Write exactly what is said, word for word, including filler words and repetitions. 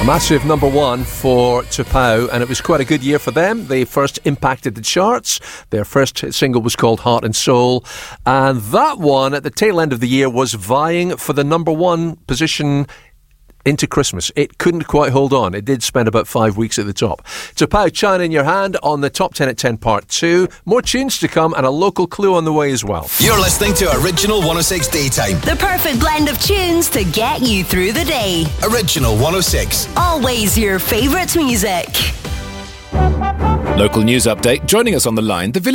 massive number one for T'Pau, and it was quite a good year for them. They first impacted the charts. Their first single was called Heart and Soul, and that one at the tail end of the year was vying for the number one position into Christmas. It couldn't quite hold on. It did spend about five weeks at the top. T'Pau, China in Your Hand on the Top ten at ten Part two. More tunes to come and a local clue on the way as well. You're listening to Original one oh six Daytime. The perfect blend of tunes to get you through the day. Original one oh six. Always your favourite music. Local news update. Joining us on the line, the village